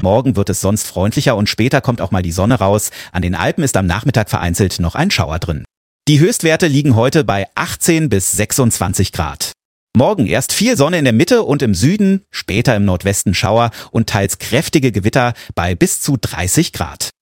Morgen wird es sonst freundlicher und später kommt auch mal die Sonne raus. An den Alpen ist am Nachmittag vereinzelt noch ein Schauer drin. Die Höchstwerte liegen heute bei 18 bis 26 Grad. Morgen erst viel Sonne in der Mitte und im Süden, später im Nordwesten Schauer und teils kräftige Gewitter bei bis zu 30 Grad.